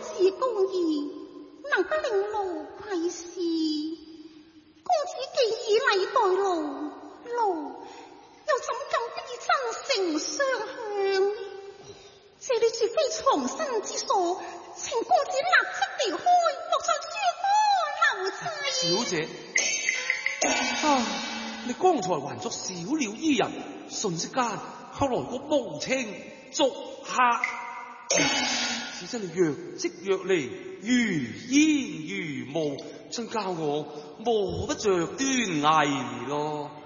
子公義，能不令奴愧事。公子既以禮待奴又怎敢不以真誠相向？這裏絕非藏身之所，請公子立即離開，莫再諸多留滯。 小姐，你剛才還作小鳥依人，瞬息間後來個無情俗客，此真係若即若離，如煙如霧，真教我摸不着端倪咯。